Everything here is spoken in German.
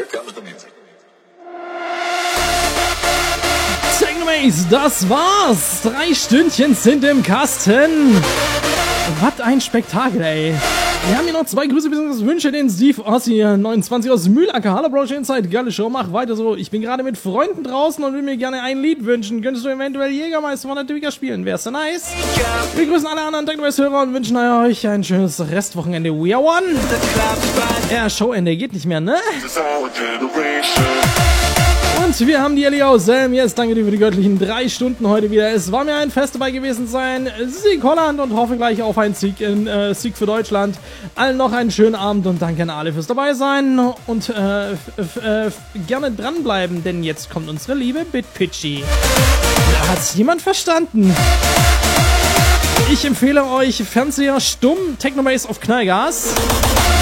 Technomaze, das war's. 3 Stündchen sind im Kasten. Was ein Spektakel, ey. Wir haben hier noch 2 Grüße bzw. Wünsche, den Steve Ossi 29 aus Mühlacker. Hallo Bro, Inside, geile Show, mach weiter so. Ich bin gerade mit Freunden draußen und will mir gerne ein Lied wünschen. Könntest du eventuell Jägermeister von der Twiga spielen? Wär's denn nice? Wir grüßen alle anderen Technomaze-Hörer und wünschen euch ein schönes Restwochenende. We are one. Ja, Showende geht nicht mehr, ne? Und wir haben die Ellie aus Selm. Yes, danke dir für die göttlichen 3 Stunden heute wieder. Es war mir ein Fest dabei gewesen sein. Sieg Holland und hoffe gleich auf einen Sieg für Deutschland. Allen noch einen schönen Abend und danke an alle fürs dabei sein. Und gerne dranbleiben, denn jetzt kommt unsere liebe Bitpitchy. Hat's jemand verstanden? Ich empfehle euch Fernseher stumm, Technomaze auf Knallgas.